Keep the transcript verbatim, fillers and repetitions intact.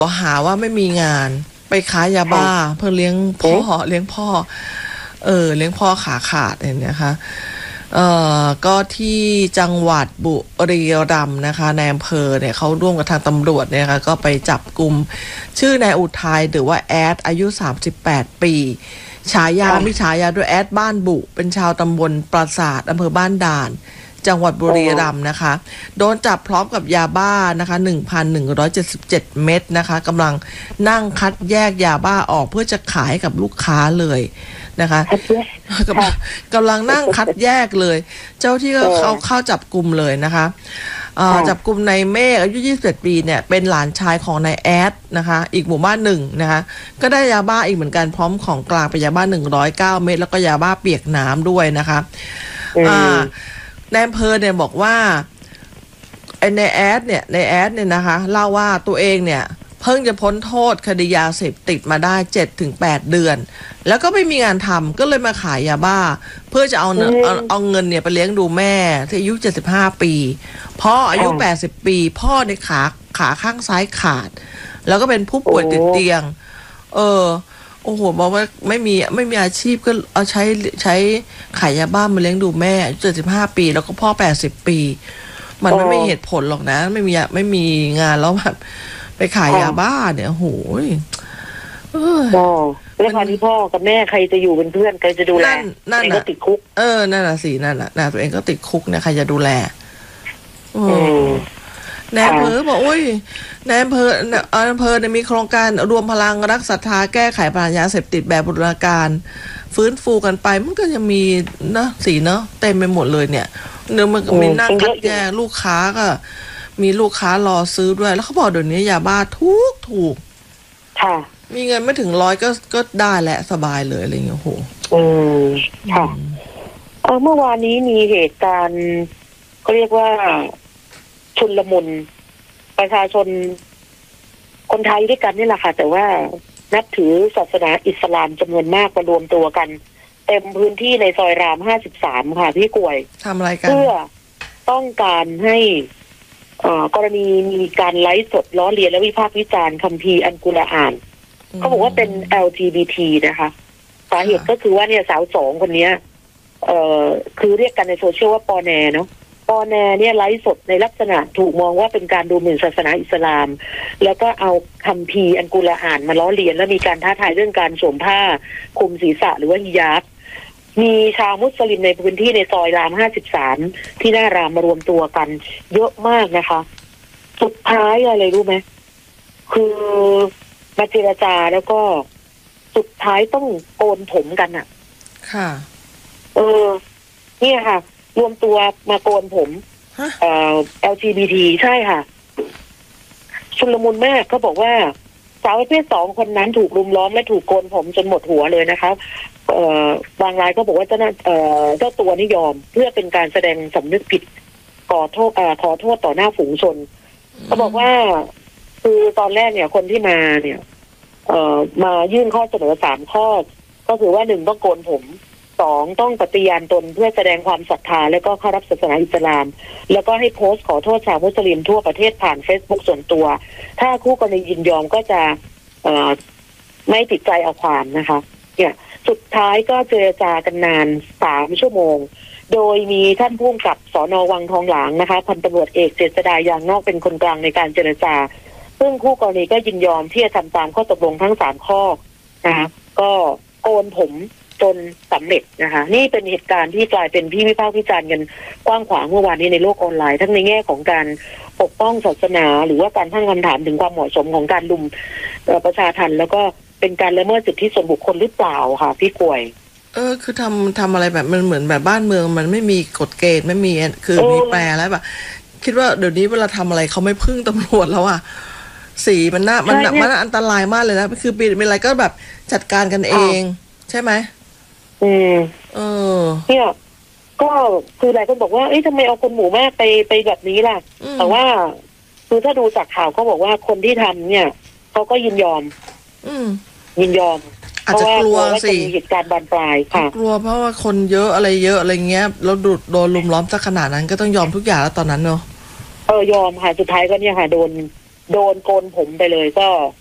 ก็หาว่าไม่มีงานไปค้ายาบ้าเพื่อเลี้ยงพ่อเลี้ยงพ่อเออเลี้ยงพ่อขาขาดอย่างเนี้ยค่ะเอ่อก็ที่จังหวัดบุรีรัมย์นะคะในอำเภอเนี่ยเขาร่วมกับทางตำรวจเนี่ยค่ะก็ไปจับกลุ่มชื่อนายอุทัยหรือว่าแอดอายุสามสิบแปดปีฉายามีฉายาด้วยแอดบ้านบุเป็นชาวตำบลปราสาทอำเภอบ้านด่านจังหวัดบุรีรัมย์นะคะโดนจับพร้อมกับยาบ้านะคะ หนึ่งพันหนึ่งร้อยเจ็ดสิบเจ็ด เม็ดนะคะกำลังนั่งคัดแยกยาบ้าออกเพื่อจะขายให้กับลูกค้าเลยนะคะกำลังนั่งคัดแยกเลยเจ้าที่ก็เขาเข้าจับกลุ่มเลยนะคะจับกลุ่มในเมฆอายุยี่สิบเอ็ดปีเนี่ยเป็นหลานชายของนายแอดนะคะอีกหมู่บ้านหนึ่งนะคะก็ได้ยาบ้าอีกเหมือนกันพร้อมของกลางเป็นยาบ้าหนึ่งร้อยเก้าเม็ดแล้วก็ยาบ้าเปียกน้ำด้วยนะคะอ่าในอำเภอเนี่ยบอกว่าไอ้ในแอดเนี่ยในแอดเนี่ยนะคะเล่าว่าตัวเองเนี่ยเพิ่งจะพ้นโทษคดียาเสพติดมาได้ เจ็ดถึงแปด เดือนแล้วก็ไม่มีงานทำก็เลยมาขายยาบ้าเพื่อจะเอาเอาเอาเงินเนี่ยไปเลี้ยงดูแม่ที่อายุเจ็ดสิบห้าปีพ่ออายุแปดสิบปีพ่อในขาขาข้างซ้ายขาดแล้วก็เป็นผู้ป่วยติดเตียงเออโอ้โหบอกว่าไม่มีไม่มีอาชีพก็เอาใช้ใช้ขายยาบ้ามาเลี้ยงดูแม่เจ็ดสิบห้าปีแล้วก็พ่อแปดสิบปีมันไม่มีเหตุผลหรอกนะไม่มีไม่มีงานแล้วแบบไปขายยาบ้าเนี่ยโอ้โหเออแล้วพอที่พ่อกับแม่ใครจะอยู่เป็นเพื่อนใครจะดูแลนั่นก็ติดคุกเออนั่นน่ะสินั่นน่ะน่ะตัวเองก็ติดคุกเนี่ยใครจะดูแลอืมนายอำเภอบอกโอ้ยนายอำเภออำเภอเนี่ยมีโครงการรวมพลังรักศรัทธาแก้ไขปัญหายาเสพติดแบบบูรณาการฟื้นฟูกันไปมันก็ยังมีนะสีเนาะเต็มไปหมดเลยเนี่ยเนื้อมันมีนั่งคัดแยกลูกค้าก็มีลูกค้ารอซื้อด้วยแล้วเขาบอกเดี๋ยวนี้ยาบ้าถูกถูกค่ะมีเงินไม่ถึงร้อยก็ก็ได้แหละสบายเลยอะไรอย่างเงี้ยโหอืมค่ะเออเมื่อวานนี้มีเหตุการณ์เขาเรียกว่าชุลมุนประชาชนคนไทยด้วยกันนี่แหละค่ะแต่ว่านับถือศาสนาอิสลามจำนวนมากมารวมตัวกันเต็มพื้นที่ในซอยรามห้าสิบสามค่ะพี่กวยทำอะไรกันเพื่อต้องการให้กรณีมีการไลฟ์สดล้อเลียนและวิพากษ์วิจารณ์คัมภีร์อัลกุรอานเขาบอกว่าเป็น แอล จี บี ที นะคะสาเหตุก็คือว่าเนี่ยสาวสองคนนี้เอ่อคือเรียกกันในโซเชียลว่าปอแนเนาะปอแนเนี่ยไลฟ์สดในลักษณะถูกมองว่าเป็นการดูหมิ่นศาสนาอิสลามแล้วก็เอาคัมภีร์อัลกุรอานมาล้อเลียนและมีการท้าทายเรื่องการสวมผ้าคลุมศีรษะหรือว่าฮิญาบมีชาวมุสลิมในพื้นที่ในซอยรามห้าสิบสามที่หน้ารามมารวมตัวกันเยอะมากนะคะสุดท้ายอะไรรู้ไหมคือมาเจรจาแล้วก็สุดท้ายต้องโกนผมกันอ่ะค่ะเออเนี่ยค่ะรวมตัวมาโกนผมเอ่อ แอล จี บี ที ใช่ค่ะชุลมุนมากเขาบอกว่าสาวประเภทสองคนนั้นถูกรุมล้อมและถูกโกนผมจนหมดหัวเลยนะคะเอ่อบางรายก็บอกว่าเจ้าเอ่อเจ้าตัวนี่ยอมเพื่อเป็นการแสดงสำนึกผิดขอโทษเอ่อขอโทษต่อหน้าฝูงชนเขาบอกว่าคือตอนแรกเนี่ยคนที่มาเนี่ยเอ่อมายื่นข้อเสนอสามข้อก็คือว่าหนึ่งต้องโกนผมสองต้องปฏิญาณตนเพื่อแสดงความศรัทธาและก็เข้ารับศาสนาอิสลามแล้วก็ให้โพสต์ขอโทษชาวมุสลิมทั่วประเทศผ่าน Facebook ส่วนตัวถ้าคู่กรณียินยอมก็จะเอ่อไม่ติดใจเอาความนะคะเนี่ยสุดท้ายก็เจรจากันนานสามชั่วโมงโดยมีท่านผู้กำกับสน.วังทองหลางนะคะพันตำรวจเอกเจษฎายางนอกเป็นคนกลางในการเจรจาซึ่งคู่กรณีก็ยินยอมที่จะทำตามข้อตกลงทั้งสามข้อนะคะก็โกนผมจนสำเร็จนะคะนี่เป็นเหตุการณ์ที่กลายเป็นที่วิพากษ์วิจารณ์กันกว้างขวางเมื่อวานนี้ในโลกออนไลน์ทั้งในแง่ของการปกป้องศาสนาหรือว่าการตั้งคำถามถึงความเหมาะสมของการลุมประชาทัณฑ์แล้วก็เป็นการละเมิดสิทธิส่วนบุคคลหรือเปล่าค่ะพี่กวยเออคือทำทำอะไรแบบมันเหมือนแบบบ้านเมืองมันไม่มีกฎเกณฑ์ไม่มีคือมีแปรแล้วแบบคิดว่าเดี๋ยวนี้เวลาทำอะไรเขาไม่พึ่งตำรวจแล้วอ่ะสีมันน่ามันมันอันตรายมากเลยนะคือเป็นอะไรก็แบบจัดการกันเองใช่ไหมอืมเออเนี่ยก็คือหลายคนบอกว่าเอ้ยทำไมเอาคนหมู่มากไปไปแบบนี้ล่ะแต่ว่าคือถ้าดูจากข่าวเขาบอกว่าคนที่ทำเนี่ยเขาก็ยินยอมอืมยินยอมอาจจะกลัวสิเหตุการณ์บานปลายค่ะกลัวเพราะว่าคนเยอะอะไรเยอะอะไรเงี้ยแล้วดูโดนลุมล้อมซะขนาดนั้นก็ต้องยอมทุกอย่างแล้วตอนนั้นเนาะเออยอมค่ะสุดท้ายก็เนี่ยค่ะโดนโดนโกนผมไปเลยก็